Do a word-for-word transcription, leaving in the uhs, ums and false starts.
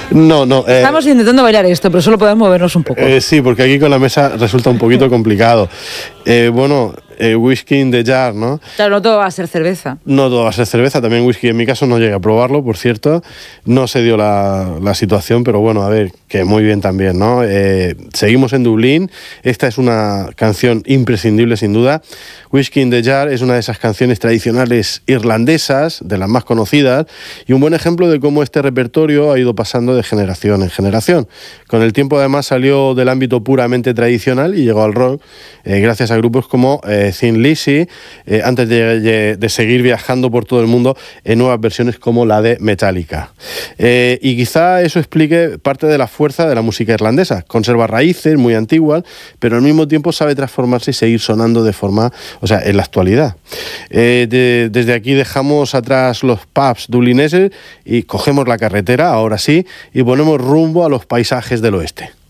No, no. Eh, Estamos intentando bailar esto, pero solo podemos movernos un poco. Eh, sí, porque aquí con la mesa resulta un poquito complicado. Eh, bueno, eh, whisky in the jar, ¿no? Claro, no todo va a ser cerveza. No todo va a ser cerveza, también whisky. En mi caso no llegué a probarlo, por cierto. No se dio la, la situación, pero bueno, a ver, que muy bien también, ¿no? Eh, seguimos en Dublín. Esta es una canción imprescindible, sin duda. Whisky in the Jar es una de esas canciones tradicionales irlandesas, de las más conocidas, y un buen ejemplo de cómo este repertorio ha ido pasando de generación en generación. Con el tiempo, además, salió del ámbito puramente tradicional y llegó al rock, eh, gracias a grupos como eh, Thin Lizzy, eh, antes de, de, de seguir viajando por todo el mundo en nuevas versiones como la de Metallica. Eh, y quizá eso explique parte de la fuerza de la música irlandesa. Conserva raíces muy antiguas, pero al mismo tiempo sabe transformarse y seguir sonando de forma, o sea, en la actualidad. Eh, de, desde aquí dejamos atrás los pubs dublineses y cogemos la carretera, ahora sí, y ponemos rumbo a los paisajes del oeste.